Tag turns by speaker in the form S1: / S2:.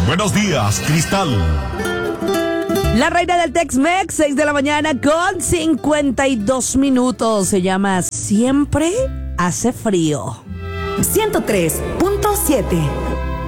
S1: Buenos días, Cristal.
S2: La reina del Tex-Mex, 6 de la mañana con 52 minutos. Se llama Siempre Hace Frío.
S3: 103.7